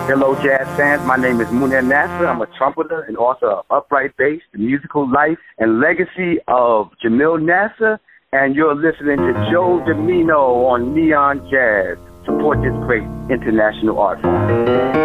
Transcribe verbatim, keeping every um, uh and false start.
Hello, jazz fans. My name is Munir Nasser. I'm a trumpeter and author of Upright Bass, The Musical Life and Legacy of Jamil Nasser, and you're listening to Joe Domino on Neon Jazz. Support this great international art form.